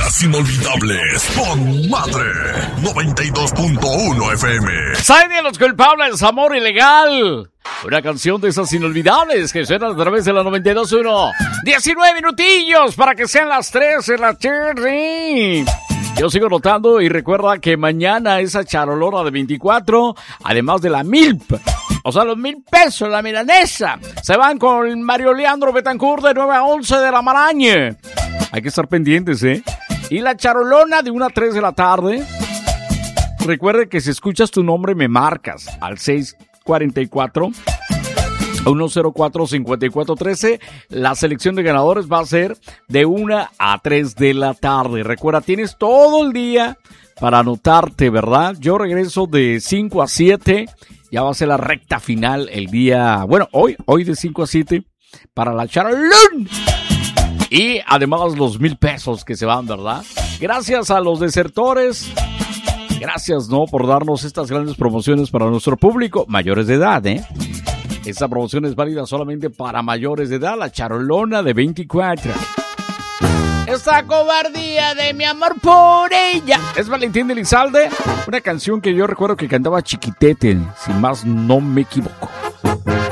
Días inolvidables con Madre 92.1 FM. Saben de los culpables, Amor Ilegal. Una canción de esas inolvidables que suenan a través de la 92.1. 19 minutillos para que sean las 3 de la tarde. Yo sigo notando y recuerda que mañana esa charolona de 24, además de la milp, o sea, los 1,000 pesos, la milanesa, se van con Mario Leandro Betancourt de 9 a 11 de la Maraña. Hay que estar pendientes, ¿eh? Y la charolona de 1 a 3 de la tarde. Recuerde que si escuchas tu nombre me marcas al 644-104-5413. La selección de ganadores va a ser de 1 a 3 de la tarde. Recuerda, tienes todo el día para anotarte, ¿verdad? Yo regreso de 5 a 7. Ya va a ser la recta final el día... Bueno, hoy de 5 a 7 para la charolón. Y además los 1,000 pesos que se van, ¿verdad? Gracias a los desertores. Gracias, ¿no? Por darnos estas grandes promociones para nuestro público. Mayores de edad, ¿eh? Esta promoción es válida solamente para mayores de edad. La charolona de 24. Esta cobardía de mi amor por ella. Es Valentín de Elizalde. Una canción que yo recuerdo que cantaba Chiquitete, si más no me equivoco.